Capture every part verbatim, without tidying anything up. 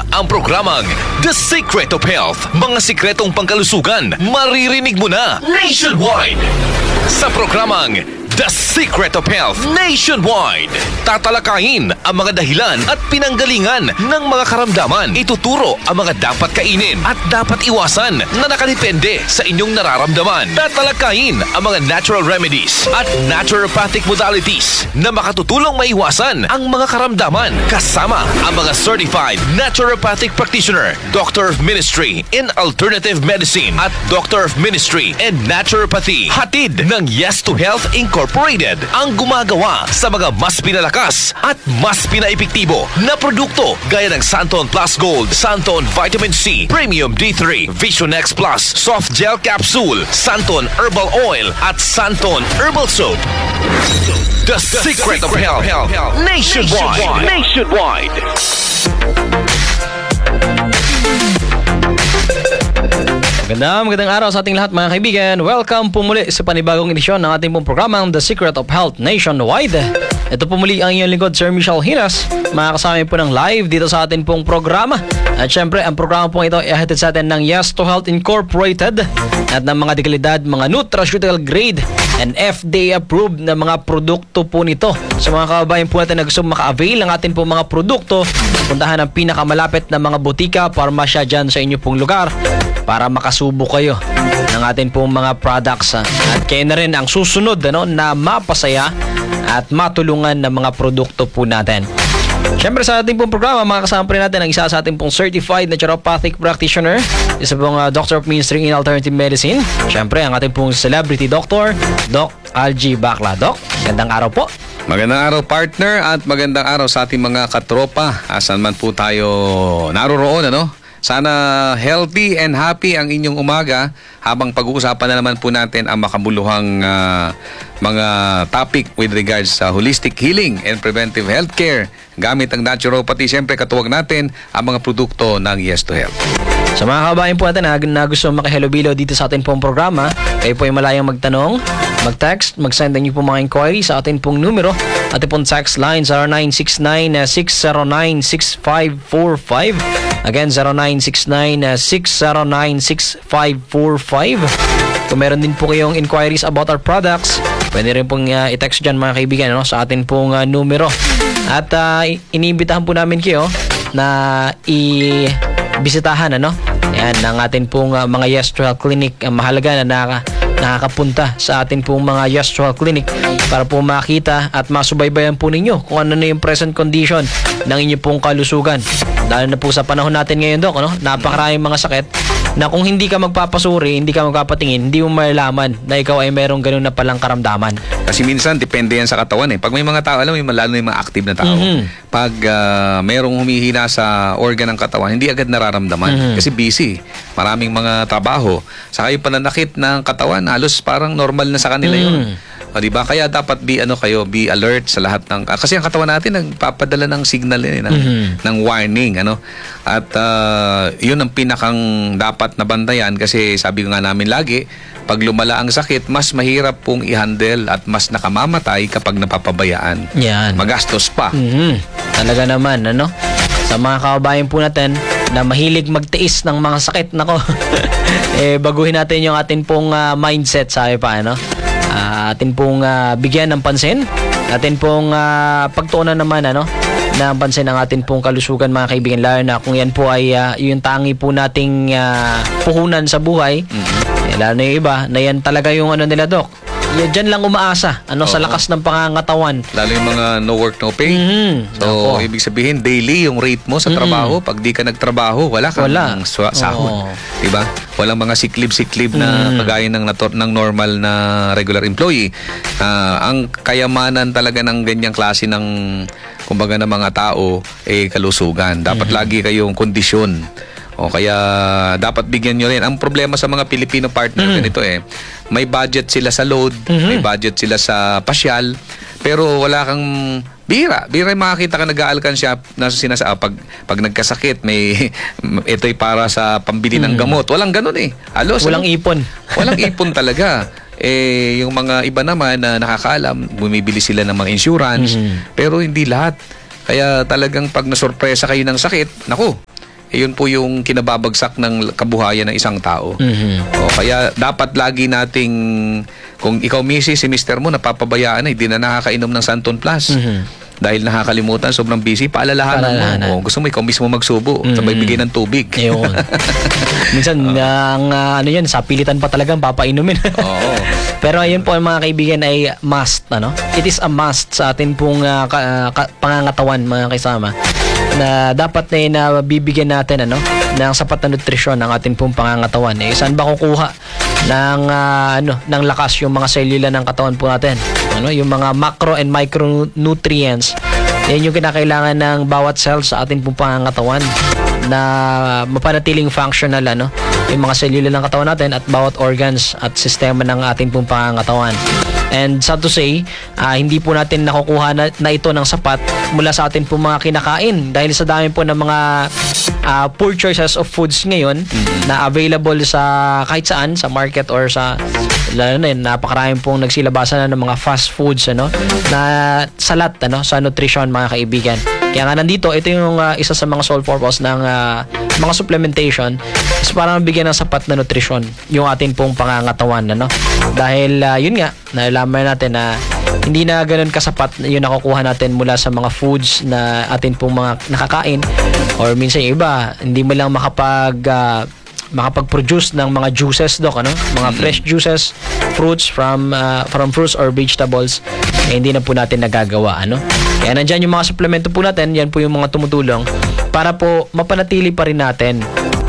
ang programang The Secret of Health. Mga sikretong pangkalusugan, maririnig mo na nationwide. Sa programang The Secret of Health Nationwide, tatalakayin ang mga dahilan at pinanggalingan ng mga karamdaman. Ituturo ang mga dapat kainin at dapat iwasan na nakadepende sa inyong nararamdaman. Tatalakayin ang mga natural remedies at naturopathic modalities na makatutulong maiwasan ang mga karamdaman. Kasama ang mga certified naturopathic practitioner, Doctor of Ministry in Alternative Medicine at Doctor of Ministry in Naturopathy. Hatid ng Yes to Health Incorporated ang gumagawa sa mga mas pinalakas at mas pinaepektibo na produkto gaya ng Santon Plus Gold, Santon Vitamin C, Premium D three, Vision X Plus, Soft Gel Capsule, Santon Herbal Oil at Santon Herbal Soap. The, The Secret, Secret of Health, Health. Nationwide. Nationwide. Magandang, magandang araw sa ating lahat mga kaibigan. Welcome po muli sa panibagong edisyon ng ating pong programang The Secret of Health Nationwide. Ito po muli ang inyong lingkod, Sir Michelle Hinas. Makakasama po ng live dito sa ating pong programa. At syempre, ang programa po ito ay hatid sa atin ng Yes to Health Incorporated at ng mga dekalidad, mga nutraceutical grade and F D A approved na mga produkto po nito. Sa mga kababayan po natin na gusto maka-avail ng ating pong mga produkto, puntahan ang pinakamalapit na mga butika, parmasya dyan sa inyo pong lugar para makasubo kayo ng ating pong mga products. At kayo na rin ang susunod ano, na mapasaya at matulungan ng mga produkto po natin. Siyempre sa ating pong programa, makakasama po rin natin ang isa sa ating pong certified naturopathic practitioner, isa pong uh, Doctor of Ministry in Alternative Medicine. Siyempre ang ating pong celebrity doctor, Doc Algie Bacla. Doc, gandang araw po. Magandang araw partner at magandang araw sa ating mga katropa. Asan man po tayo naroroon, ano? Sana healthy and happy ang inyong umaga habang pag-uusapan na naman po natin ang makabuluhang uh, mga topic with regards sa holistic healing and preventive healthcare gamit ang naturopathy. Siyempre katuwag natin ang mga produkto ng Yes to Health. Sa mga kabayan po natin na, na gusto makihalubilo dito sa atin pong programa, kayo po ay malayang magtanong, mag-text, mag-send niyo po mga inquiry sa atin pong numero. Atin pong text line zero nine six nine, six zero nine, six five four five. Again, zero nine six nine, six zero nine, six five four five. Kung meron din po kayong inquiries about our products, pwede rin pong uh, i-text dyan mga kaibigan no, sa atin pong uh, numero. At uh, iniimbitahan po namin kayo na i-bisitahan ano? Yan, ng atin pong uh, mga Yes to Health Clinic. Uh, mahalaga na naka, nakakapunta sa atin pong mga Yes to Health Clinic para po makita at masubaybayan po ninyo kung ano na yung present condition ng inyo pong kalusugan. Lalo na po sa panahon natin ngayon, Dok, ano? Napakaraming mga sakit na kung hindi ka magpapasuri, hindi ka magpapatingin, hindi mo malalaman na ikaw ay merong ganun na palang karamdaman. Kasi minsan, depende yan sa katawan eh. Pag may mga tao, alam mo, lalo na yung mga active na tao, mm-hmm. pag uh, merong humihina sa organ ng katawan, hindi agad nararamdaman. Mm-hmm. Kasi busy. Maraming mga trabaho. Saka yung pananakit ng katawan, halos parang normal na sa kanila yun. Mm-hmm. O, diba? Kaya dapat be ano kayo, be alert sa lahat ng kasi ang katawan natin nagpapadala ng signal eh, ng, mm-hmm. ng warning ano. At uh, 'yun ang pinakang dapat na bantayan kasi sabi ko nga namin lagi, pag lumala ang sakit, mas mahirap pong i-handle at mas nakamamatay kapag napapabayaan. Yan. Magastos pa. Mm-hmm. Talaga naman ano. Sa mga kababayan po natin na mahilig magtiis ng mga sakit nako. eh baguhin natin yung atin pong uh, mindset sabi pa ano. Uh, atin pong uh, bigyan ng pansin, atin pong uh, pagtuunan naman ano, ng pansin ang atin pong kalusugan mga kaibigan, lalo na kung yan po ay uh, yung tangi po nating uh, puhunan sa buhay. Mm-hmm. eh, lalo na yung iba na yan talaga yung ano nila, Dok, yan dyan lang umaasa ano, Oo. sa lakas ng pangangatawan, lalo yung mga no work no pay. Mm-hmm. So Ako. ibig sabihin daily yung rate mo sa mm-hmm. trabaho. Pag di ka nagtrabaho, wala kang wala. swa- sahod. Diba? Walang mga siklib-siklib na mm. kagaya ng, ng normal na regular employee. Uh, ang kayamanan talaga ng ganyang klase ng kumbaga ng mga tao eh kalusugan. Dapat mm-hmm. lagi kayong kondisyon. O kaya dapat bigyan nyo rin. Ang problema sa mga Pilipino partner mm-hmm. ganito eh, may budget sila sa load, mm-hmm. may budget sila sa pasyal, pero wala kang bira. Bira yung makakita ka nag-aalkansya na sinasa, pag, pag nagkasakit, may ito'y para sa pambili ng gamot. Walang ganun eh. Alos, walang ano? ipon. Walang ipon talaga. Eh, yung mga iba naman na nakakaalam, bumibili sila ng mga insurance, mm-hmm. pero hindi lahat. Kaya talagang pag nasurpresa kayo ng sakit, naku, yun po yung kinababagsak ng kabuhayan ng isang tao. Mhm. O, kaya dapat lagi nating, kung ikaw misis, si mister mo napapabayaan na, hindi na nakakainom ng Santon Plus. Mhm. Dahil nakakalimutan, sobrang busy, paalalahanan Paalalahanan. mo. O, gusto mo ikaw mismo magsubo, Mhm. sabay bigay ng tubig. Ayun. Minsan, ang ah, ano yan, sa pilitan pa talagang papainumin. Oo. Pero ayun po mga kaibigan ay must, ano? It is a must sa atin pong ah, ka- ah, ka- pangangatawan mga kasama na dapat na na bibigyan natin ano ng sapat na nutrisyon ng ating pong pangangatawan. Eh saan ba kukuha ng ah, ano ng lakas yung mga selula ng katawan po natin? Ano, yung mga macro and micronutrients. Yan yung kinakailangan ng bawat cell sa ating pong pangangatawan na mapanatiling functional ano yung mga selula ng katawan natin at bawat organs at sistema ng ating pong pangangatawan. And sad to say, ah, hindi po natin nakukuha na, na ito ng sapat mula sa atin pong mga kinakain dahil sa dami po ng mga ah, poor choices of foods ngayon na available sa kahit saan, sa market or sa lalo na yun, napakaraming pong nagsilabasan na ng mga fast foods ano, na salat ano, sa nutrition mga kaibigan. Kaya nga nandito, ito yung ah, isa sa mga sole purpose ng ah, mga supplementation is para mabigyan ng sapat na nutrisyon yung atin pong pangangatawan ano. Dahil ah, yun nga, nalalaman natin na hindi na ganoon kasapat yung nakukuha natin mula sa mga foods na atin pong mga nakakain or minsan yung iba, hindi mo lang makapag ah, makapag-produce ng mga juices doc ano, mga fresh juices, fruits from uh, from fruits or vegetables eh, hindi na po natin nagagawa ano. Kaya nandiyan yung mga suplemento po natin, yan po yung mga tumutulong para po mapanatili pa rin natin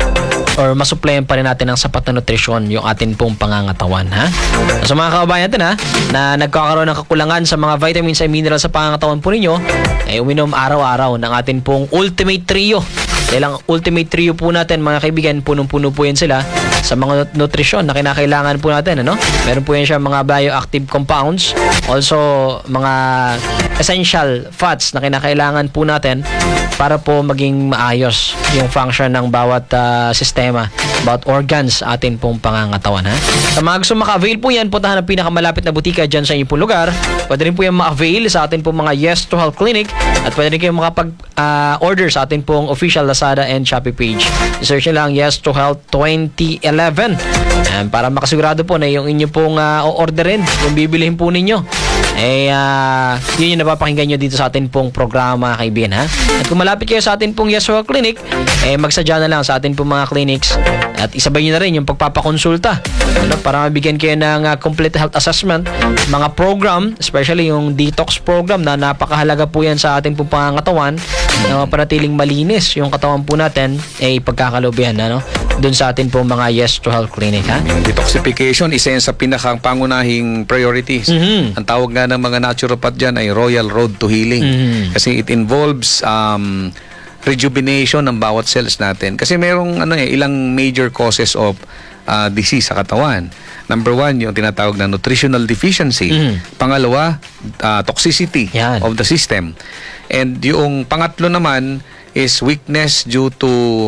or masuplayan pa rin natin ng sapat na nutrisyon yung atin pong pangangatawan ha. So mga kababayan natin ha, na nagkakaroon ng kakulangan sa mga vitamins and minerals sa pangangatawan po ninyo, ay uminom araw-araw ng atin pong Ultimate Trio. Dahil ang Ultimate Trio po natin mga kaibigan, punong-puno po yan sila sa mga nutrisyon na kinakailangan po natin ano. Meron po yan siya mga bioactive compounds, also mga essential fats na kinakailangan po natin para po maging maayos yung function ng bawat uh, sistema, bawat organs atin pong pangangatawan ha. Sa mga gusto maka-avail po yan, puntahan ang pinakamalapit na butika dyan sa inyong pong lugar. Pwede rin po yan ma-avail sa atin pong mga Yes to Health Clinic at pwede rin kayo makapag-order uh, sa atin pong official Lazada and Shopee page. I-search nyo lang Yes to Health twenty eleven and para makasigurado po na yung inyo pong uh, o-orderin, yung bibilihin po ninyo eh uh, yun yung napapakinggan nyo dito sa atin pong programa kaibigan ha. At kung malapit kayo sa atin pong Yes to Health Clinic, eh magsadya na lang sa atin pong mga clinics at isabay nyo na rin yung pagpapakonsulta ano, para mabigyan kayo ng uh, complete health assessment, mga program, especially yung detox program na napakahalaga po yan sa ating pong pangangatawan na mapanatiling malinis yung katawan po natin ay eh, pagkakalubihan ano, dun sa atin pong mga Yes to Health Clinic ha. Detoxification, isa yan sa pinakang pangunahing priorities. Mhm. Ang tawag nga ng mga naturopath dyan ay Royal Road to Healing. Mhm. Kasi it involves um, rejuvenation ng bawat cells natin. Kasi merong ano, eh, ilang major causes of uh, disease sa katawan. Number one, yung tinatawag na nutritional deficiency. Mhm. Pangalawa, uh, toxicity Yan. of the system. And yung pangatlo naman is weakness due to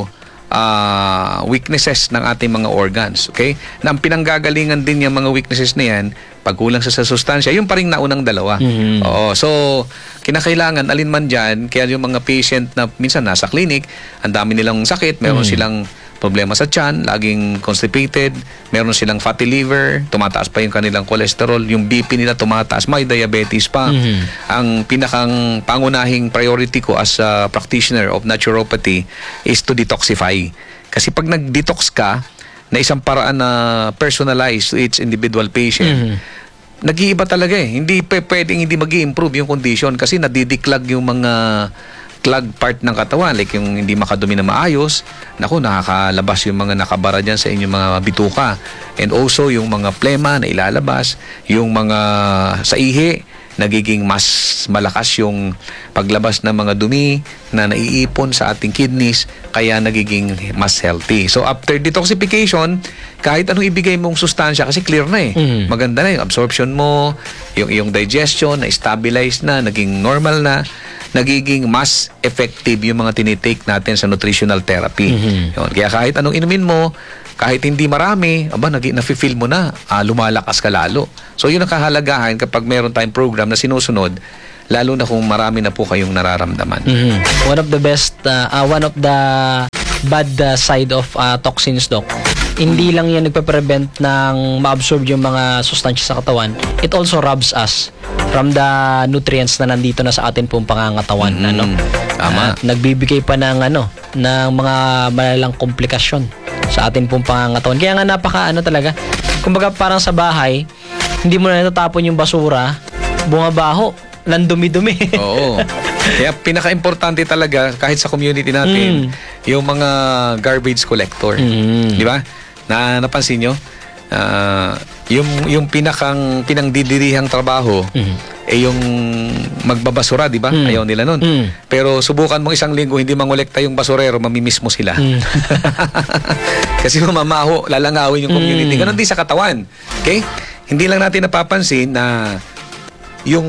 uh, weaknesses ng ating mga organs. Okay? Na ang pinanggagalingan din yung mga weaknesses na yan, pagkulang sa, sa sustansya, yung pa rin naunang dalawa. Mhm. Oo. So, kinakailangan, alin man dyan, kaya yung mga patient na minsan nasa clinic, ang dami nilang sakit, meron Mhm. silang problema sa tiyan, laging constipated, meron silang fatty liver, tumataas pa yung kanilang cholesterol, yung B P nila tumataas, may diabetes pa. Mhm. Ang pinakang pangunahing priority ko as a practitioner of naturopathy is to detoxify. Kasi pag nag-detox ka, na isang paraan na personalized to each individual patient, Mhm. nag-iiba talaga eh. Hindi pe- pwedeng hindi mag-i-improve yung condition kasi nadidiklag yung mga clog part ng katawan, like yung hindi makadumi na maayos. Naku, nakakalabas yung mga nakabara dyan sa inyong mga bituka. And also yung mga plema na ilalabas, yung mga sa ihi, nagiging mas malakas yung paglabas ng mga dumi na naiipon sa ating kidneys, kaya nagiging mas healthy. So after detoxification, kahit anong ibigay mong sustansya, kasi clear na eh. Mhm. Maganda na yung absorption mo, yung yung digestion na stabilize na, naging normal na, nagiging mas effective yung mga tinitake natin sa nutritional therapy. Mhm. Yun. Kaya kahit anong inumin mo, kahit hindi marami, aba, nag- nafe-feel mo na, ah, lumalakas ka lalo. So yun ang kahalagahan kapag meron tayong program na sinusunod, lalo na kung marami na po kayong nararamdaman. Mhm. One of the best, uh, uh, one of the bad uh, side of uh, toxins, Doc. Hindi lang yan nagpe-prevent ng ma-absorb yung mga sustansya sa katawan. It also robs us from the nutrients na nandito na sa atin pong pangangatawan. Mm, ano? tama. Uh, nagbibigay pa ng ano, ng mga malalang komplikasyon sa atin pong pangangatawan. Kaya nga napaka ano talaga. Kumbaga parang sa bahay, hindi mo na natatapon yung basura, bumabaho, lang dumi-dumi. Oo. Kaya pinaka-importante talaga kahit sa community natin, mm. yung mga garbage collector. Mm. Di ba? Na napansin nyo? Uh, yung yung pinakang pinangdidirihang trabaho mm. eh yung magbabasura, di ba? Mm. Ayaw nila nun. Mm. Pero subukan mong isang linggo hindi mangolekta yung basurero, mamimiss mo sila. Mm. Kasi mamamaho, lalangawin yung community. Mm. Ganon din sa katawan. Okay? Hindi lang natin napapansin na yung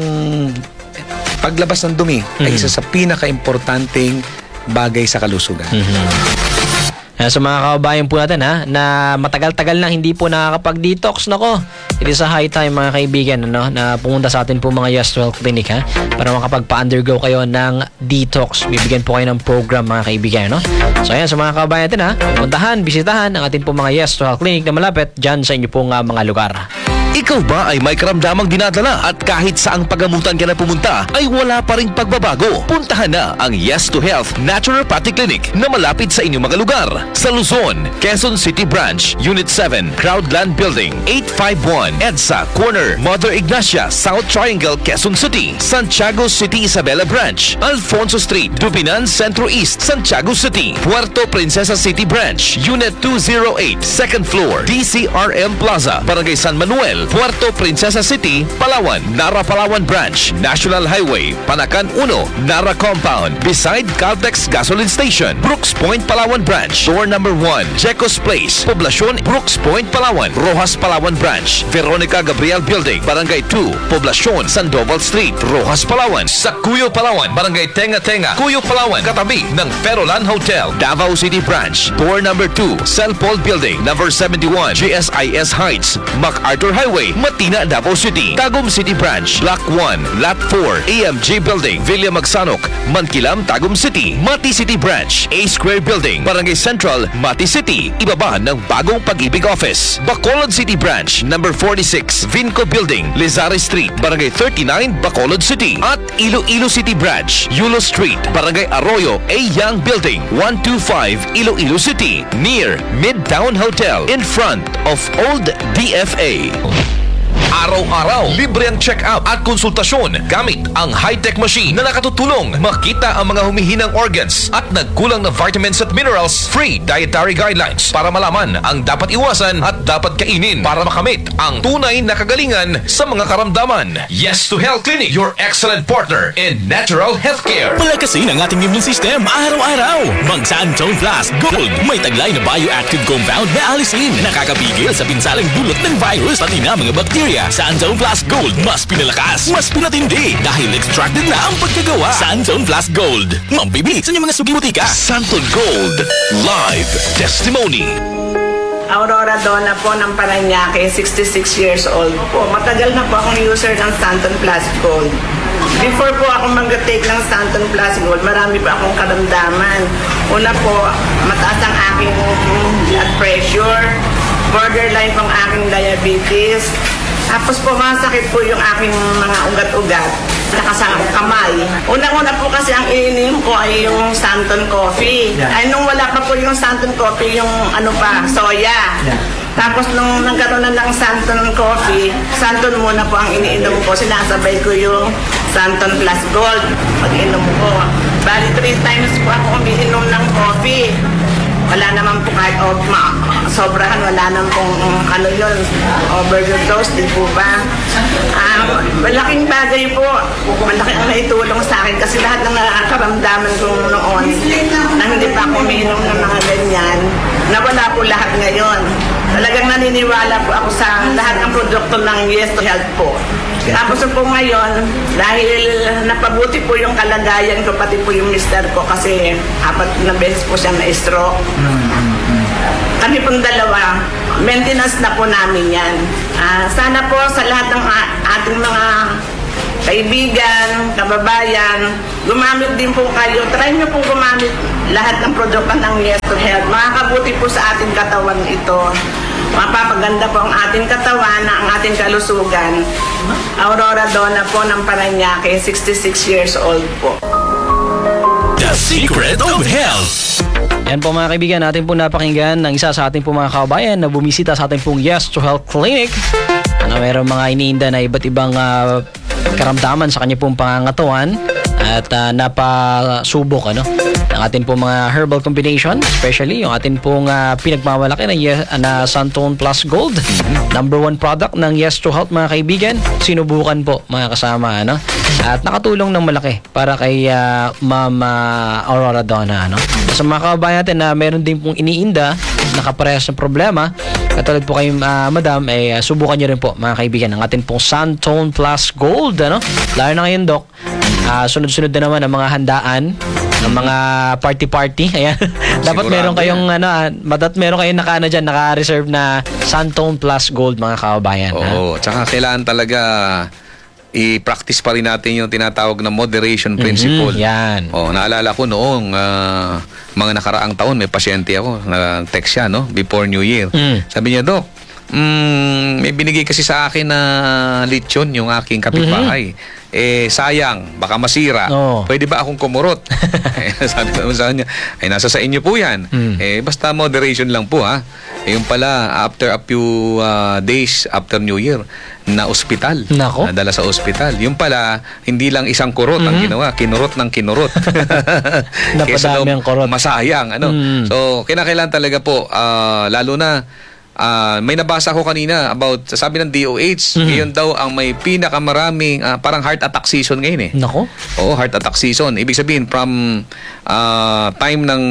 paglabas ng dumi mm-hmm. ay isa sa pinaka-importanting bagay sa kalusugan. Mm-hmm. Sa mga kababayan po natin ha, na matagal-tagal na hindi po nakakapag-detox, nako, it is a high time mga kaibigan, ano, na pumunta sa atin po mga Yes to Health Clinic ha, para makapagpa-undergo kayo ng detox. Bibigyan po kayo ng program mga kaibigan, no? So ayan, sa mga kababayan natin ha, puntahan, bisitahan ang ating po mga Yes to Health Clinic na malapit dyan sa inyo pong uh, mga lugar. Ikaw ba ay may karamdamang dinadala at kahit saang pagamutan ka na pumunta ay wala pa ring pagbabago? Puntahan na ang Yes to Health Naturopathic Clinic na malapit sa inyong mga lugar. Sa Luzon, Quezon City Branch, Unit seven, Crowdland Building, eight five one, EDSA, Corner, Mother Ignacia, South Triangle, Quezon City. Santiago City Isabela Branch, Alfonso Street, Dubinan, Centro East, Santiago City. Puerto Princesa City Branch, Unit two oh eight, second floor, D C R M Plaza, Barangay San Manuel, Puerto Princesa City, Palawan, Nara Palawan Branch, National Highway, Panacan one, Nara Compound, beside Caltex Gasoline Station, Brooks Point, Palawan Branch, door number one, Jecos Place, Poblacion, Brooks Point, Palawan, Rojas Palawan Branch, Veronica Gabriel Building, Barangay two, Poblacion, Sandoval Street, Rojas Palawan, sa Cuyo Palawan, Barangay Tenga Tenga, Cuyo Palawan, katabi ng Perolan Hotel, Davao City Branch, door number two, Celpol Building, number seventy-one, G S I S Heights, MacArthur Highway, Matina, Davao City, Tagum City Branch, Block one, Lot four, A M G Building, Villa Magsanok, Mankilam, Tagum City, Mati City Branch, A Square Building, Barangay Central, Mati City, ibaba ng Bagong Pag-ibig Office, Bacolod City Branch, number forty-six, Vinco Building, Lizari Street, Barangay thirty-nine, Bacolod City, at Iloilo City Branch, Yulo Street, Barangay Arroyo, A Young Building, one twenty-five, Iloilo City, near Midtown Hotel, in front of Old D F A. Araw-araw, libre ang check-up at konsultasyon gamit ang high-tech machine na nakatutulong makita ang mga humihinang organs at nagkulang na vitamins at minerals. Free dietary guidelines para malaman ang dapat iwasan at dapat kainin para makamit ang tunay na kagalingan sa mga karamdaman. Yes to Health Clinic, your excellent partner in natural healthcare. Palakasin ang ating immune system araw-araw. Mag-Santone Plus Gold. May taglay na bioactive compound na alisin. Nakakapigil sa pinsalang dulot ng virus pati na mga bakterya. Santone Plus Gold, mas pinalakas, mas pinatindi dahil extracted na ang pagkagawa. Santone Plus Gold, mambibili sa inyong mga sugibutika. Santone Gold, live testimony. Aurora Donna po ng Parañaque, sixty-six years old po. Matagal na po akong user ng Santone Plus Gold. Before po ako mag-take ng Santone Plus Gold, marami pa akong karamdaman. Una po, mataas ang aking blood pressure, borderline pang aking diabetes. Tapos po, masakit po yung aking mga ugat-ugat. Nakasang kamay. Unang-una po kasi ang ininom ko ay yung Santone Coffee. Ay nung wala pa po yung Santone Coffee, yung ano pa, soya. Tapos nung nagkaroon na ng Santone Coffee, Santone muna po ang iniinom ko. Sinasabay ko yung Santone Plus Gold pag-inom ko. Bali, three times po ako umiinom ng coffee. Wala naman po kahit oh, ma, sobrahan, wala naman pong um, ano yun, overdose, di po ba? Um, malaking bagay po, malaki ang naitulong sa akin kasi lahat ng nakaramdaman ko noon, na hindi pa ako umiinom ng mga ganyan, nawala po lahat ngayon. Talagang naniniwala po ako sa lahat ng produkto ng Yes to Health po. Tapos po ngayon, dahil napabuti po yung kalagayan ko, pati po yung mister ko kasi apat na beses po siya na-stroke. Kami pong dalawa, maintenance na po namin yan. Uh, sana po sa lahat ng ating mga kaibigan, kababayan, gumamit din po kayo. Try nyo po gumamit lahat ng produkto ng Yes to Health. Makakabuti po sa ating katawan ito. Mapapaganda po ang ating katawan na ang ating kalusugan. Aurora Donna po ng Parañaque, sixty-six years old po. The Secret of Health. Yan po mga kaibigan, natin po napakinggan ng isa sa ating po mga kababayan na bumisita sa ating pong Yes to Health Clinic na mayroong mga iniinda na iba't ibang uh, karamdaman sa kanya pong pangangatawan at uh, napasubok ano ng ating pong mga herbal combination, especially yung ating pong uh, pinagmamalaki na, yes, na Santone Plus Gold, number one product ng Yes to Health mga kaibigan. Sinubukan po mga kasama ano at nakatulong ng malaki para kay uh, Ma'am uh, Aurora Donna ano. Sa mga kababayan natin na meron din pong iniinda nakaparehas ng problema katulad po kay uh, Madam ay uh, subukan nyo rin po mga kaibigan ang ating pong Santone Plus Gold ano. Lalo na ngayon Doc, uh, sunod-sunod na naman ang mga handaan ng mga party-party. Ayan. Dapat meron kayong ano, dapat meron kayong naka-ano diyan, naka-reserve na Santone Plus Gold mga kababayan. Oo, tsaka kailangan talaga i-practice pa rin natin yung tinatawag na moderation principle. Mm-hmm, yan. Oh, naalala ko noong uh, mga nakaraang taon may pasyente ako, nag-text siya no before New Year. Mm. Sabi niya, "Dok, mm, may binigay kasi sa akin na lechon yung aking kapitbahay. Mm-hmm. Eh, sayang, baka masira. Oh. Pwede ba akong kumurot?" Eh, sabi ko sa kanya, ay nasa sa inyo po yan. Mm. Eh, basta moderation lang po ha. Eh, yung pala, after a few uh, days after New Year, na ospital. Nako. Nadala sa ospital. Yung pala, hindi lang isang kurot mm-hmm. ang ginawa, kinurot ng kinurot. Napadami ang kurot. Masayang. Ano? Mm. So, kinakailan talaga po, uh, lalo na, Uh, may nabasa ko kanina about, sabi ng D O H, mm-hmm. ngayon daw ang may pinakamaraming, uh, parang heart attack season ngayon eh. Nako. Oo, heart attack season. Ibig sabihin, from uh, time ng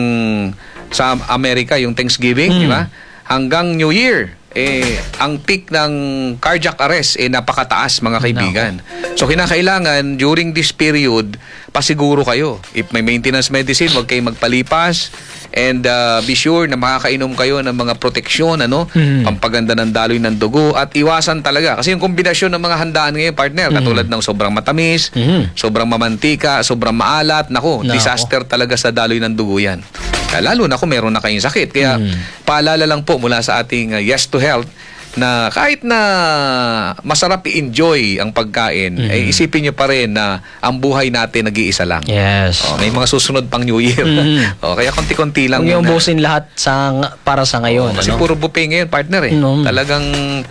sa Amerika, yung Thanksgiving, mm. di ba? Hanggang New Year, eh, ang peak ng cardiac arrest, eh, napakataas, mga kaibigan. No. So, kinakailangan, during this period, pasiguro kayo. If may maintenance medicine, huwag kayong magpalipas. And uh, be sure na makakainom kayo ng mga proteksyon, ano, mm. pampaganda ng daloy ng dugo at iwasan talaga. Kasi yung kombinasyon ng mga handaan ngayon, partner, mm. katulad ng sobrang matamis, mm. sobrang mamantika, sobrang maalat, naku, no. disaster talaga sa daloy ng dugo yan. Kaya lalo na kung meron na kayong sakit. Kaya mm. paalala lang po mula sa ating uh, Yes to Health na kahit na masarap i-enjoy ang pagkain, mm-hmm. eh, isipin nyo pa rin na ang buhay natin nag-iisa lang. Yes. Oh, may mga susunod pang New Year. Mm-hmm. Oh, kaya konti-konti lang. Kung yung busin lahat sa, para sa ngayon. Oh, kasi ano? puro buffet ngayon, partner eh. Mm-hmm. Talagang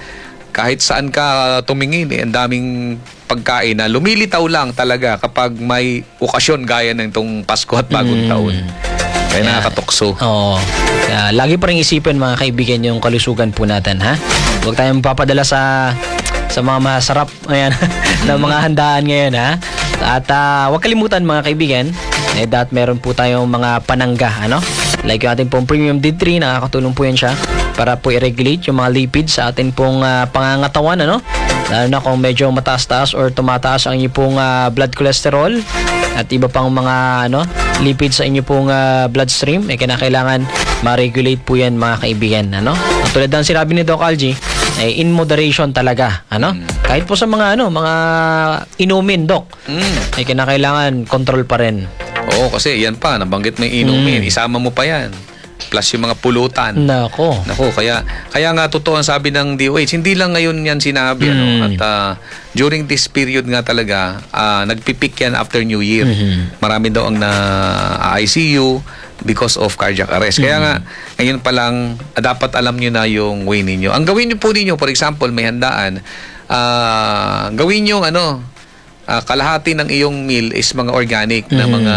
kahit saan ka tumingin, eh, ang daming pagkain na lumilitaw lang talaga kapag may okasyon gaya ng itong Pasko at Bagong mm-hmm. taon. Kaya nakakatukso. Oo. Kaya lagi pa rin isipin mga kaibigan yung kalusugan po natin, ha? Huwag tayong papadala sa sa mga masarap ayan, na mga handaan ngayon, ha? At uh, huwag kalimutan mga kaibigan, eh, that meron po tayong mga panangga, ano? Like yung ating pong Premium D three, nakakatulong po yan siya para po i-regulate yung mga lipids sa ating pong uh, pangangatawan, ano? Lalo na kung medyo mataas-taas or tumataas ang inyong pong uh, blood cholesterol at iba pang mga ano lipids sa inyo pong uh, bloodstream, eh kinakailangan ma-regulate po yan mga kaibigan, ano? Tulad ng sinabi ni Doc Algie, eh, in moderation talaga, ano? Mm. Kahit po sa mga ano, mga inumin, Doc, mm. eh kinakailangan control pa rin. Oo, kasi yan pa, nabanggit mo yung inumin, mm. isama mo pa yan. Plus yung mga pulutan. Nako. Nako, kaya kaya nga totoo ang sabi ng D O H, hindi lang ngayon yan sinabi, mm. ano, at uh, during this period nga talaga, uh, nagpipik yan after New Year. Mm-hmm. Marami daw ang na-I C U because of cardiac arrest. Mm-hmm. Kaya nga, ngayon pa lang, uh, dapat alam nyo na yung way ninyo. Ang gawin nyo po ninyo, for example, may handaan, uh, gawin nyo, ano, uh, kalahati ng iyong meal is mga organic mm-hmm. na mga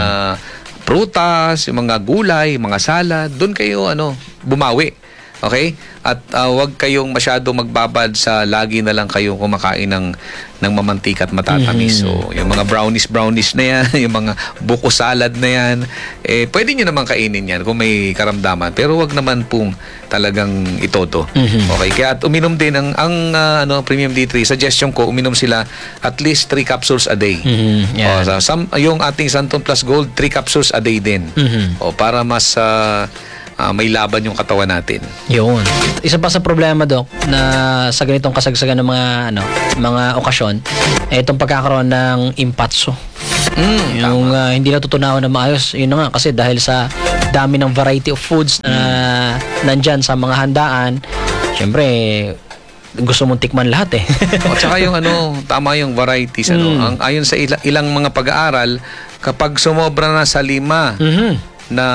prutas, yung mga gulay, mga salad, doon kayo ano, bumawi. Okay? At uh, wag kayong masyado magbabad sa lagi na lang kayong kumakain ng ng mamantika at matatamis. Mm-hmm. So, yung mga brownies brownies na yan, yung mga buko salad na yan, eh pwede niyo naman kainin yan kung may karamdaman, pero wag naman pong talagang itoto. Mm-hmm. Okay? Kaya at uminom din ng ang uh, ano Premium D three, suggestion ko uminom sila at least three capsules a day. Mm-hmm. Yeah. O, so, some, yung ating Santone Plus Gold, three capsules a day din. Mm-hmm. O para mas uh, ah, may laban yung katawan natin. Yun. Isa pa sa problema, Dok, na sa ganitong kasagsagan ng mga ano, mga okasyon, eh, itong pagkakaroon ng impatso. Mm, Yung ah, hindi natutunawan na maayos. Yun na nga, kasi dahil sa dami ng variety of foods na nandyan sa mga handaan, syempre, gusto mong tikman lahat eh. At saka yung ano, tama yung varieties. Ano, Mm. ang, ayon sa ila- ilang mga pag-aaral, kapag sumobra na sa lima Mhm. na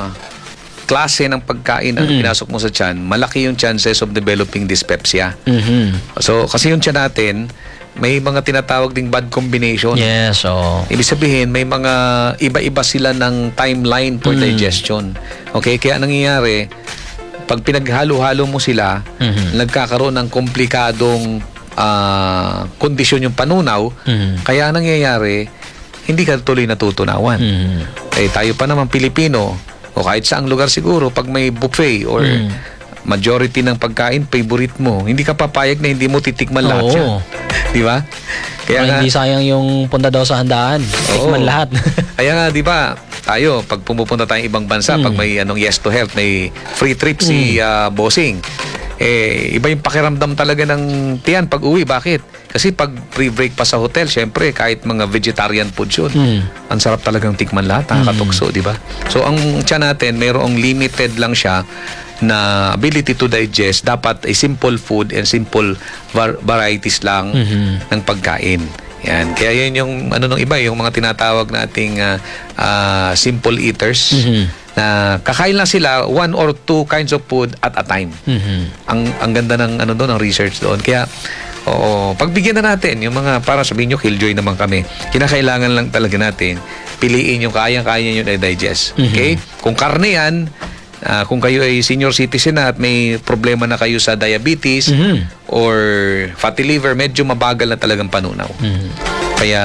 klase ng pagkain ang Mm. pinasok mo sa tiyan, malaki yung chances of developing dyspepsia. Mhm. So, kasi yung tiyan natin, may mga tinatawag ding bad combination. Yes, so Ibig sabihin, may mga iba-iba sila ng timeline for Mm. digestion. Okay? Kaya nangyayari, pag pinaghalo-halo mo sila, Mhm. nagkakaroon ng komplikadong ah, kondisyon yung panunaw. Mhm. Kaya nangyayari, hindi ka tuloy natutunawan. Mhm. Eh, tayo pa naman Pilipino, o kahit saang lugar siguro, pag may buffet or Mm. majority ng pagkain, favorite mo, hindi ka papayag na hindi mo titikman lahat Oo. yan. Di ba? Kaya Kaya nga, hindi sayang yung punta daw sa handaan. Tikman lahat. kaya nga, di ba, tayo, pag pumupunta tayong ibang bansa, Mm. pag may anong yes to health, may free trip si ah, bossing, eh, iba yung pakiramdam talaga ng tiyan pag uwi. Bakit? Kasi pag pre-break pa sa hotel, syempre, kahit mga vegetarian food yun, Mm. ang sarap talagang tikman lahat, nakakatukso, di ba? So, ang tiyan natin, mayroong limited lang siya na ability to digest. Dapat ay simple food and simple var- varieties lang Mhm. ng pagkain. Yan. Kaya yan yung ano nung iba, yung mga tinatawag nating ah, ah, simple eaters Mhm. na kakain lang sila one or two kinds of food at a time. Mhm. Ang ang ganda ng ano doon, ng research doon. Kaya oo, pagbigyan na natin yung mga, para sabihin nyo, killjoy naman kami. Kinakailangan lang talaga natin piliin yung kayang-kaya nyo na digest. Mhm. Okay? Kung karne yan, ah, kung kayo ay senior citizen na at may problema na kayo sa diabetes Mhm. or fatty liver, medyo mabagal na talagang panunaw. Mhm. Kaya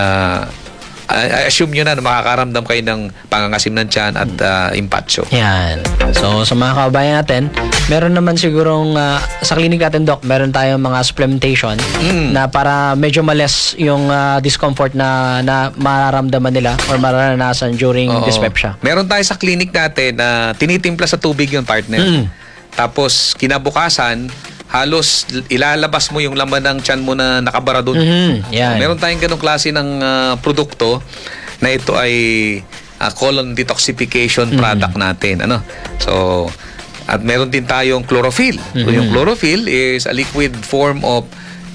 I I assume nyo na na makakaramdam kayo ng pangangasim ng tiyan at ah, impatso. Yan. So, sa mga kababayan natin, meron naman sigurong, ah, sa clinic natin, Doc, meron tayong mga supplementation Mm. na para medyo males yung ah, discomfort na, na mararamdaman nila or mararanasan during Oo. dyspepsia. Meron tayo sa clinic natin na tinitimpla sa tubig yung partner. Mm. Tapos kinabukasan, halos ilalabas mo yung laman ng tiyan mo na nakabara doon. Mhm. Yan. Meron tayong ganong klase ng ah, produkto na ito ay ah, colon detoxification Mm-hmm. product natin. Ano? So, at meron din tayong chlorophyll. So, Mm-hmm. yung chlorophyll is a liquid form of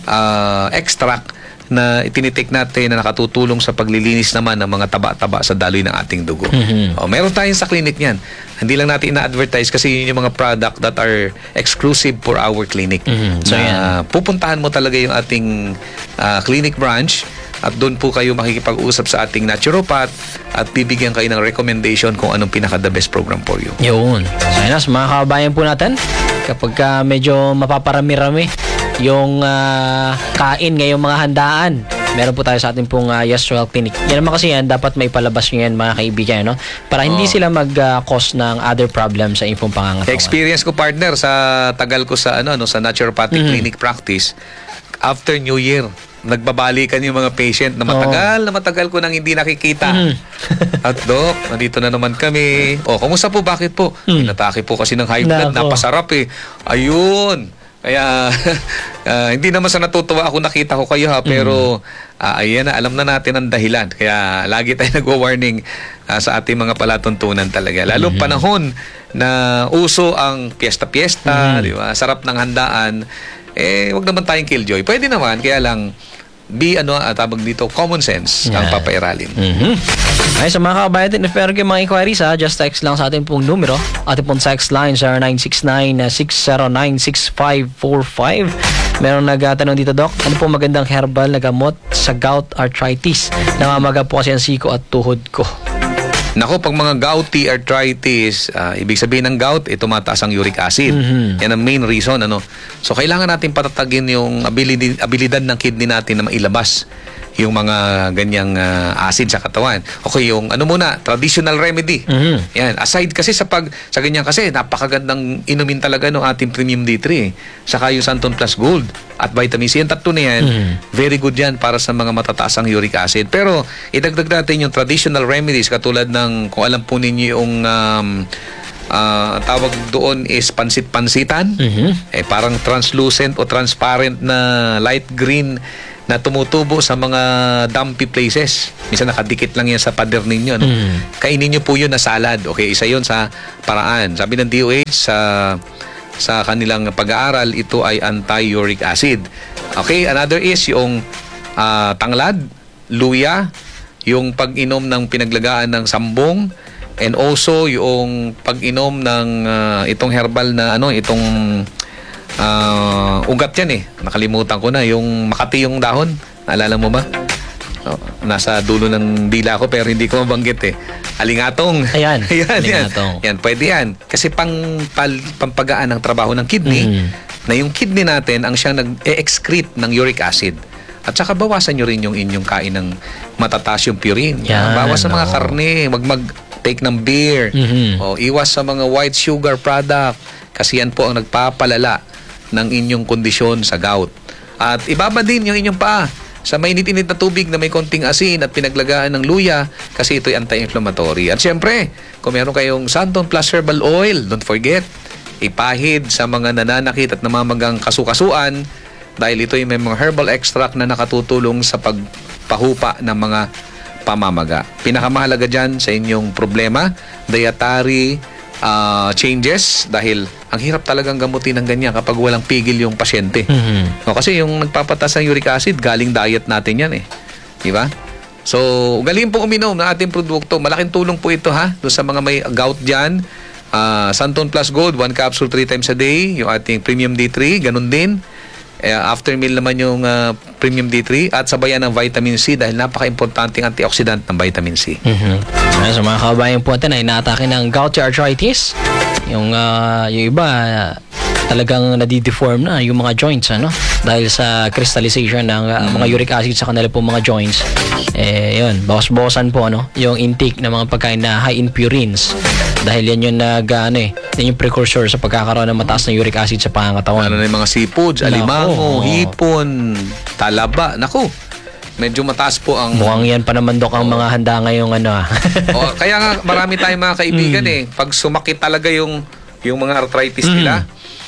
ah, extract na itinitake natin na nakatutulong sa paglilinis naman ng mga taba-taba sa daloy ng ating dugo. Mhm. O, meron tayong sa clinic niyan. Hindi lang natin ina-advertise kasi yun yung mga product that are exclusive for our clinic. Mhm. So, na yan. pupuntahan mo talaga yung ating ah, clinic branch at doon po kayo makikipag-usap sa ating naturopath at bibigyan kayo ng recommendation kung anong pinaka-the best program for you. Yun. So, yun na, sa mga kababayan po natin, kapag ka medyo mapaparami-rami yung ah, kain ngayong mga handaan, meron po tayo sa ating pong uh, Yes to Health Clinic. Yan naman kasi yan, dapat may palabas nyo yan, mga kaibigan, no? Para hindi Oo. sila mag-cause ng other problems sa inyong pangangatawan. Experience ko, partner, sa tagal ko sa ano, ano sa naturopathic Mhm. clinic practice, after New Year, nagbabalikan yung mga patient na Oo. matagal na matagal ko nang hindi nakikita. Mhm. At Doc, nandito na naman kami. O, kumusta po? Bakit po? Hmm. Inatake po kasi ng high blood. Nako. Napasarap eh. Ayun. Kaya, ah, hindi naman sa natutuwa ako nakita ko kayo ha, pero ah, ayan na, alam na natin ang dahilan. Kaya lagi tayo nagwa-warning ah, sa ating mga palatuntunan talaga. Lalong panahon na uso ang piyesta-piyesta, di ba? Sarap ng handaan. Eh, wag naman tayong killjoy. Pwede naman, kaya lang, be ano, ah, tawag dito, common sense ang Yan. papairalin. Mhm. Ay, sa mga kabayan, if meron kayong mga inquiries, ha, just text lang sa ating pong numero. Ating pong text line, zero nine six nine, six zero nine, six five four five. Meron nagtanong dito, Doc, ano po magandang herbal na gamot sa gout arthritis? Namamaga po kasi ang siko at tuhod ko. Nako, pag mga gouty arthritis, ah, ibig sabihin ng gout, eh, tumataas ang uric acid. Mhm. Yan ang main reason. Ano? So, kailangan natin patatagin yung ability, abilidad ng kidney natin na mailabas yung mga ganyang ah, acid sa katawan. Okay, yung ano muna, traditional remedy. Mhm. Yan. Aside kasi sa pag sa ganyan kasi, napakagandang inumin talaga ng ating Premium D three. Saka yung Santon Plus Gold at vitamin C. Yung tatlo na yan, Mhm. very good yan para sa mga matataas ang uric acid. Pero, idagdag natin yung traditional remedies katulad ng, kung alam po ninyo yung um, ah, tawag doon is pansit-pansitan. Mhm. Eh, parang translucent o transparent na light green na tumutubo sa mga dumpy places. Minsan nakadikit lang yan sa pader ninyo. No? Mm. Kainin nyo po yun na salad. Okay, isa yun sa paraan. Sabi ng D O H sa sa kanilang pag-aaral, ito ay anti-uric acid. Okay, another is yung ah, tanglad, luya, yung pag-inom ng pinaglagaan ng sambong, and also yung pag-inom ng ah, itong herbal na ano, itong ah, ugat yan eh. Nakalimutan ko na. Yung makati yung dahon. Naalala mo ba? Oh, nasa dulo ng dila ko pero hindi ko mabanggit eh. Alingatong. Ayan, Ayan, alingatong. Yan. Yan, pwede yan. Kasi pang pal, pampagaan ng trabaho ng kidney, Mm. na yung kidney natin ang siyang nag-excrete ng uric acid. At saka bawasan nyo rin yung inyong kain ng matataas yung purine. Yan, Bawas sa mga oo. karne. Wag mag-take ng beer. Mhm. O, iwas sa mga white sugar product. Kasi yan po ang nagpapalala ng inyong kondisyon sa gout. At ibaba din yung inyong paa sa mainit-init na tubig na may konting asin at pinaglagaan ng luya kasi ito'y anti-inflammatory. At syempre, kung meron kayong Santon Plus Herbal Oil, don't forget, ipahid sa mga nananakit at namamagang kasukasuan dahil ito'y may mga herbal extract na nakatutulong sa pagpahupa ng mga pamamaga. Pinakamahalaga dyan sa inyong problema, dietary uh, changes dahil ang hirap talagang gamutin ng ganyan kapag walang pigil yung pasyente. Mhm. No, kasi yung nagpapatas ng uric acid, galing diet natin yan eh. Di ba? So, galing po uminom ng ating produkto. Malaking tulong po ito ha, doon sa mga may gout dyan. Uh, Santon Plus Gold, one capsule three times a day. Yung ating Premium D three, ganun din. Eh, after meal naman yung uh, Premium D three at sabayan ng vitamin C dahil napaka-importanting antioxidant ng vitamin C. Mhm. Ayan, sa mga kababayan po natin ay naatake ng gouty arthritis. Yung, ah, yung iba, ah, talagang nadideform na yung mga joints, ano? Dahil sa crystallization ng ah, mga uric acid sa kanila po mga joints. Eh, yun, bawas-bawasan po, ano? Yung intake ng mga pagkain na high in purines. Dahil yan yung nag, ano eh, yan yung precursor sa pagkakaroon ng mataas na uric acid sa pangangatawan. Ano na yung mga seafoods, Nako. alimango, hipon, talaba. Naku, medyo mataas po ang... Mukhang yan pa naman, Dok, ang mga handa ngayong ano ah. O, kaya nga marami tayong mga kaibigan eh. Pag sumakit talaga yung yung mga arthritis nila,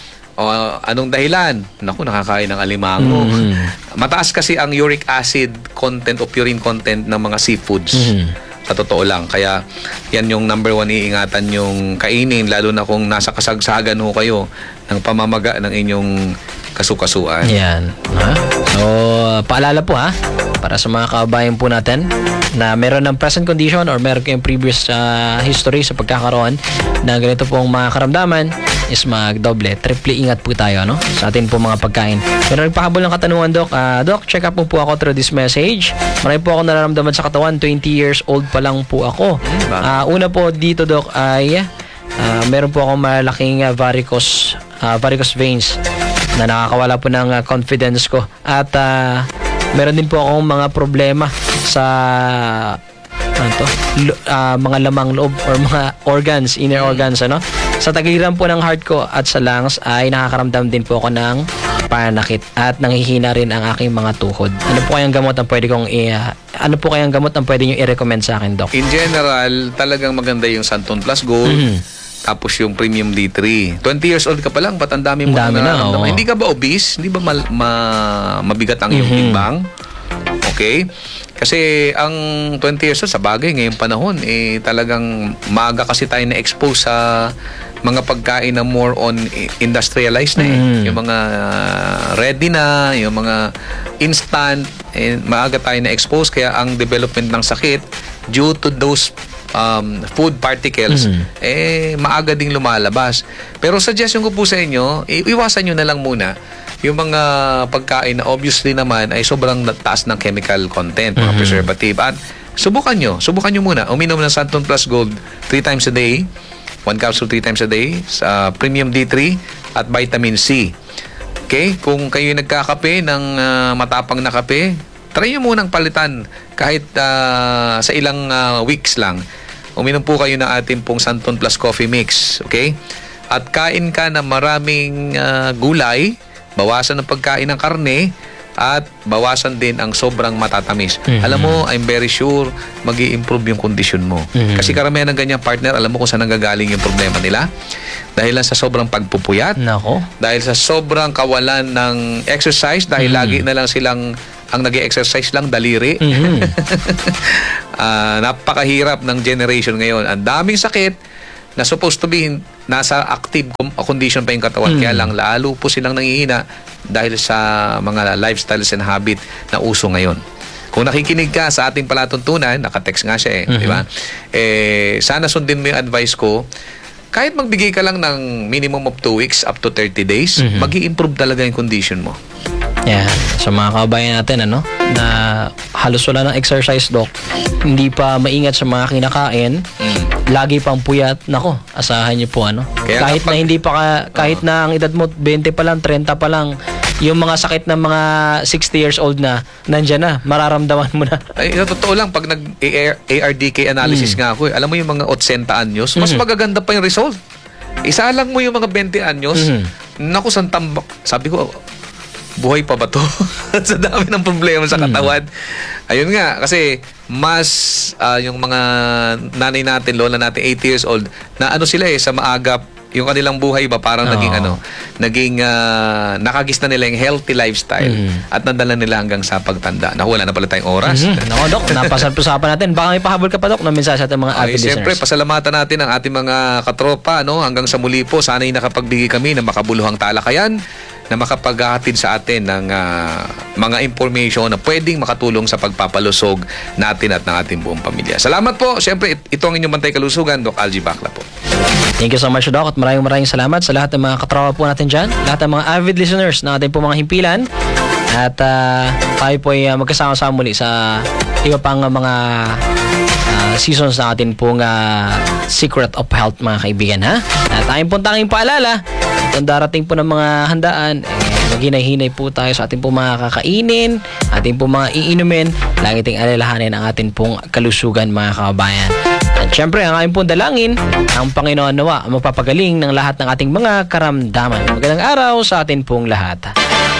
o anong dahilan? Naku, nakakain ng alimango. Mm. Mataas kasi ang uric acid content o purine content ng mga seafoods. Mm. Sa totoo lang. Kaya yan yung number one iingatan yung kainin, lalo na kung nasa kasagsagan ho kayo ng pamamaga ng inyong kasukasuan. Yan. Ha? So, paalala po ha, para sa mga kababayan po natin na meron ng present condition or meron kayong previous uh, history sa pagkakaroon na ganito pong mga karamdaman is magdoble, triple ingat po tayo no? Sa atin po mga pagkain. Pero nagpahabol ng katanungan, Doc. Uh, Doc, check up po po ako through this message. Marami po ako nararamdaman sa katawan. twenty years old pa lang po ako. Uh, una po dito, Doc, ay uh, meron po akong malaking uh, varicose, uh, varicose veins na nakakawala po ng uh, confidence ko. At uh, meron din po akong mga problema sa ano to? Lo- uh, mga lamang loob or mga organs, inner organs, ano? Sa tagiran po ng heart ko at sa lungs ay nakakaramdam din po ako ng pananakit at nanghihina rin ang aking mga tuhod. Ano po kayang gamot ang pwede kong i- uh, ano po kayang gamot ang pwede niyo i-recommend sa akin, Doc? In general, talagang maganda yung Santon Plus Gold. Mhm. Tapos yung Premium D three. twenty years old ka pa lang, ba't ang dami mo Ang dami na, nararamdaman? oo. Hindi ka ba obese? Hindi ba mal- ma- mabigat ang iyong Mhm. timbang? Okay? Kasi ang twenty years old, sa bagay, ngayong panahon, eh, talagang maaga kasi tayo na-expose sa mga pagkain na more on industrialized na eh. Mhm. Yung mga uh, ready na, yung mga instant, eh, maaga tayo na-expose. Kaya ang development ng sakit, due to those um, food particles, Mhm. eh, maaga ding lumalabas. Pero suggestion ko po sa inyo, i- iwasan nyo na lang muna yung mga pagkain na obviously naman ay sobrang taas ng chemical content, mga preservative. At subukan nyo, subukan nyo muna. Uminom ng Santon Plus Gold three times a day, one capsule three times a day, sa Premium D three at vitamin C. Okay? Kung kayo nagkakape ng ah, matapang na kape, try nyo munang palitan kahit ah, sa ilang ah, weeks lang. Uminom po kayo ng ating pong Santon Plus Coffee Mix. Okay? At kain ka ng maraming ah, gulay, bawasan ng pagkain ng karne, at bawasan din ang sobrang matatamis. Mhm. Alam mo, I'm very sure mag-i-improve yung kondisyon mo. Mhm. Kasi karamihan ng ganyang partner, alam mo kung saan nanggagaling yung problema nila? Dahil lang sa sobrang pagpupuyat, Nako. dahil sa sobrang kawalan ng exercise, dahil Mhm. lagi na lang silang ang nag-exercise lang daliri. Mhm. Ah, napakahirap ng generation ngayon. Ang daming sakit na supposed to be nasa active com- condition pa yung katawan. Mm. Kaya lang lalo po silang nangihina dahil sa mga lifestyles and habit na uso ngayon. Kung nakikinig ka sa ating palatuntunan, naka-text nga siya eh, Mhm. di ba? Eh, sana sundin mo yung advice ko. Kahit magbigay ka lang ng minimum of two weeks up to thirty days, Mhm. mag-i-improve talaga yung condition mo. Yan. Sa mga kababayan natin, ano, na halos wala ng exercise, Doc. Hindi pa maingat sa mga kinakain. Mm. Lagi pang puyat. Nako, asahan niyo po, ano. Kaya kahit kapag- na hindi pa, ka, kahit na ang edad mo twenty pa lang, thirty pa lang, yung mga sakit ng mga sixty years old na, nandyan na, mararamdaman mo na. Ay, sa totoo lang, pag nag-A R D K analysis nga ako, eh, alam mo yung mga eighty anyos, mas Mhm. magaganda pa yung result. Isa lang mo yung mga twenty anyos, Mhm. naku, san tambak. Sabi ko, buhay pa ba to? Sa dami ng problema sa katawan. Ayun nga, kasi mas ah, yung mga nanay natin, lola natin, eighty years old, na ano sila eh, sa maagap, yung kanilang buhay ba parang Oo. naging ano, naging ah, nakagis na nila yung healthy lifestyle Mhm. at nadala nila hanggang sa pagtanda. Naku, wala na pala tayong oras. Mhm. Nako, Doc, napasal-usapan natin. Baka may pahabol ka pa, Doc, na mensahe sa ating mga Ay, avid siyempre, listeners. pasalamatan natin ang ating mga katropa, no? Hanggang sa muli po, sana'y nakapagbigay kami ng makabuluhang talakayan na makapaghahatid sa atin ng ah, mga information na pwedeng makatulong sa pagpapalusog natin at ng ating buong pamilya. Salamat po. Siyempre, it- ito ang inyong Bantay Kalusugan, Doc Algie Bacla po. Thank you so much, Doc, at maraming maraming salamat sa lahat ng mga katrawa po natin dyan, lahat ng mga avid listeners na ating po mga himpilan. At ah, tayo po ay ah, magkasama-sama muli sa iba pang ah, mga ah, seasons na atin pong ah, Secret of Health, mga kaibigan, ha? At tayong pong tanging paalala, itong darating po ng mga handaan, eh, maghinay-hinay po tayo sa ating pong mga kakainin, ating pong mga iinumin, lagi ting alalahanin ang ating pong kalusugan, mga kababayan. At syempre, ang aking pong dalangin, ang Panginoon nawa ang magpapagaling ng lahat ng ating mga karamdaman. Magandang araw sa atin pong lahat.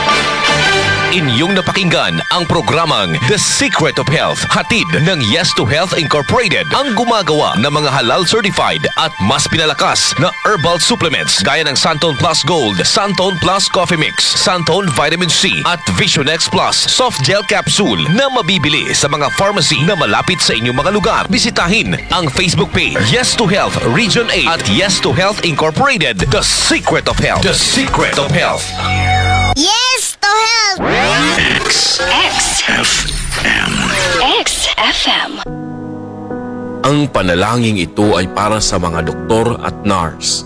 Inyong napakinggan ang programang The Secret of Health, hatid ng Yes to Health Incorporated, ang gumagawa ng mga halal certified at mas pinalakas na herbal supplements gaya ng Santon Plus Gold, Santon Plus Coffee Mix, Santon Vitamin C at Vision X Plus Soft Gel Capsule na mabibili sa mga pharmacy na malapit sa inyong mga lugar. Bisitahin ang Facebook page Yes to Health Region eight at Yes to Health Incorporated, The Secret of Health. The Secret of Health. Yes to health! X F M. X F M. Ang panalangin ito ay para sa mga doktor at nurse.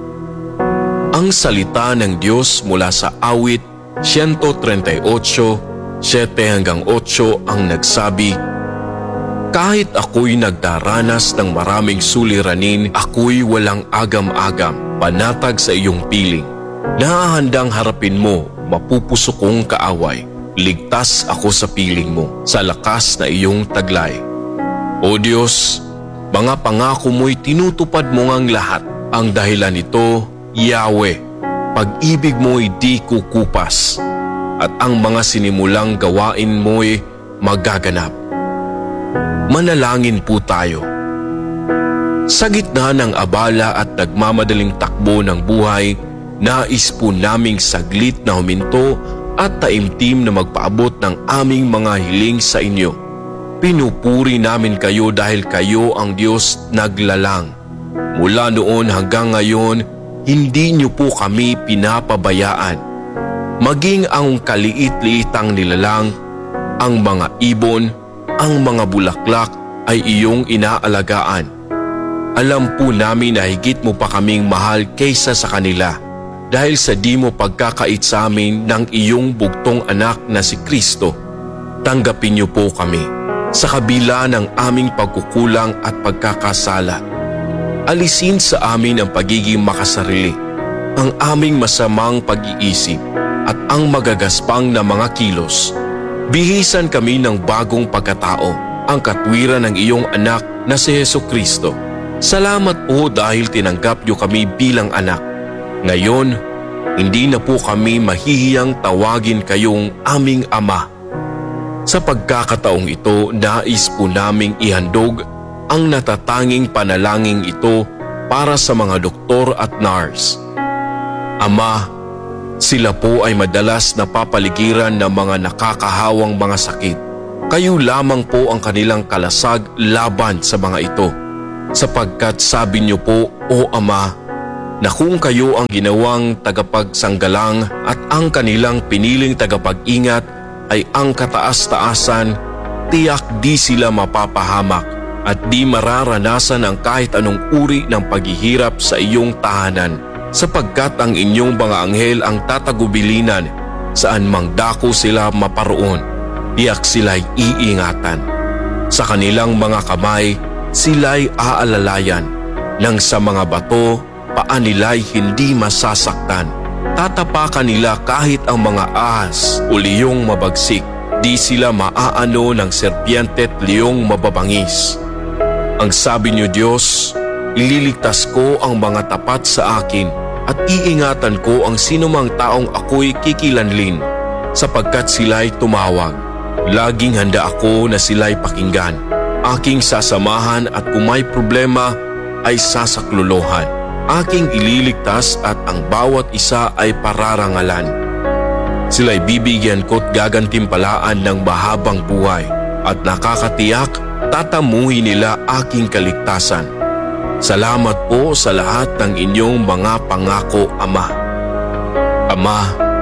Ang salita ng Diyos mula sa awit one thirty-eight, seven hanggang eight ang nagsabi, "Kahit ako'y nagdaranas ng maraming suliranin, ako'y walang agam-agam, panatag sa iyong piling. Nahahandang harapin mo, mapupuso kong kaaway. Ligtas ako sa piling mo, sa lakas na iyong taglay. O Diyos, mga pangako mo'y tinutupad mo ngang lahat. Ang dahilan nito, Yahweh, pag-ibig mo'y di kukupas, at ang mga sinimulang gawain mo'y magaganap." Manalangin po tayo. Sa gitna ng abala at nagmamadaling takbo ng buhay, nais po naming saglit na huminto at taimtim na magpaabot ng aming mga hiling sa inyo. Pinupuri namin kayo dahil kayo ang Diyos naglalang. Mula noon hanggang ngayon, hindi niyo po kami pinapabayaan. Maging ang kaliit-liitang nilalang, ang mga ibon, ang mga bulaklak ay iyong inaalagaan. Alam po namin na higit mo pa kaming mahal kaysa sa kanila. Dahil sa di mo pagkakait sa amin ng iyong bugtong anak na si Kristo, tanggapin niyo po kami sa kabila ng aming pagkukulang at pagkakasala. Alisin sa amin ang pagiging makasarili, ang aming masamang pag-iisip at ang magagaspang na mga kilos. Bihisan kami ng bagong pagkatao, ang katwiran ng iyong anak na si Jesucristo. Salamat po dahil tinanggap niyo kami bilang anak. Ngayon, hindi na po kami mahihiyang tawagin kayong aming Ama. Sa pagkakataong ito, nais po naming ihandog ang natatanging panalangin ito para sa mga doktor at nurse. Ama, sila po ay madalas napapaligiran ng mga nakakahawang mga sakit. Kayo lamang po ang kanilang kalasag laban sa mga ito. Sapagkat sabi niyo po, O Ama, na kung kayo ang ginawang tagapagsanggalang at ang kanilang piniling tagapag-ingat ay ang kataas-taasan, tiyak di sila mapapahamak at di mararanasan ang kahit anong uri ng paghihirap sa iyong tahanan, sapagkat ang inyong mga anghel ang tatagubilinan saan mang dako sila maparoon, tiyak sila'y iingatan. Sa kanilang mga kamay, sila'y aalalayan, nang sa mga bato, paa nila'y hindi masasaktan. Tatapakan nila kahit ang mga ahas o liyong mabagsik, di sila maaano ng serpiente at liyong mababangis. Ang sabi niyo, Diyos, ililigtas ko ang mga tapat sa akin at iingatan ko ang sinumang taong ako'y kikilanlin, sapagkat sila'y tumawag. Laging handa ako na sila'y pakinggan. Aking sasamahan at kung may problema ay sasaklolohan. Aking ililigtas at ang bawat isa ay pararangalan. Sila'y bibigyan ko't gagantimpalaan ng mahabang buhay at nakakatiyak tatamuhin nila aking kaligtasan. Salamat po sa lahat ng inyong mga pangako, Ama. Ama,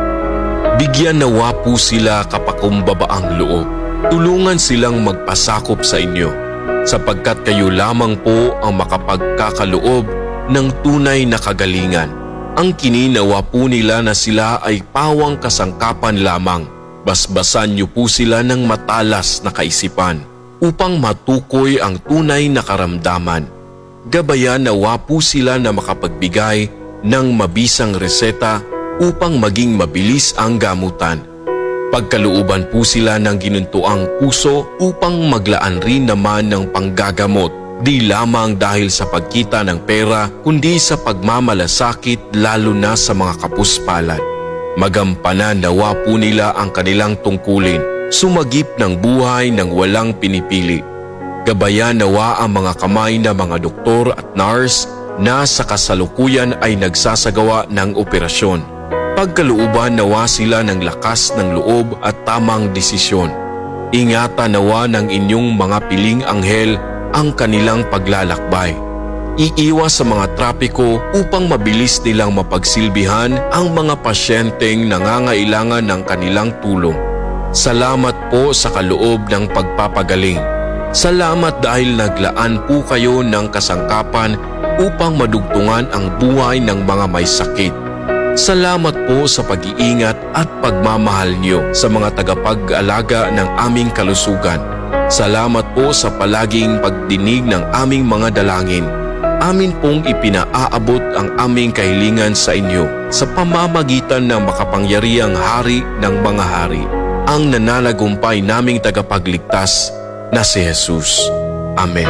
bigyan nawa po sila kapakumbabaang loob. Tulungan silang magpasakop sa inyo, sapagkat kayo lamang po ang makapagkakaloob ng tunay na kagalingan. Ang kininawa po nila na sila ay pawang kasangkapan lamang. Basbasan niyo po sila ng matalas na kaisipan upang matukoy ang tunay na karamdaman. Gabayan nawa po sila na makapagbigay ng mabisang reseta upang maging mabilis ang gamutan. Pagkalooban po sila ng ginuntuang puso upang maglaan rin naman ng panggagamot, di lamang dahil sa pagkita ng pera kundi sa pagmamalasakit lalo na sa mga kapuspalad. Magampanan nawa po nila ang kanilang tungkulin, sumagip ng buhay ng walang pinipili. Gabayan nawa ang mga kamay ng mga doktor at nurse na sa kasalukuyan ay nagsasagawa ng operasyon. Pagkalooban nawa sila ng lakas ng loob at tamang desisyon. Ingatan nawa ng inyong mga piling anghel ang kanilang paglalakbay. Iiwas sa mga trapiko upang mabilis nilang mapagsilbihan ang mga pasyenteng nangangailangan ng kanilang tulong. Salamat po sa kaloob ng pagpapagaling. Salamat dahil naglaan po kayo ng kasangkapan upang madugtungan ang buhay ng mga may sakit. Salamat po sa pag-iingat at pagmamahal niyo sa mga tagapag-alaga ng aming kalusugan. Salamat po sa palaging pagdinig ng aming mga dalangin. Amin pong ipinaaabot ang aming kahilingan sa inyo sa pamamagitan ng makapangyarihang Hari ng mga hari, ang nananagumpay naming tagapagligtas na si Jesus. Amen.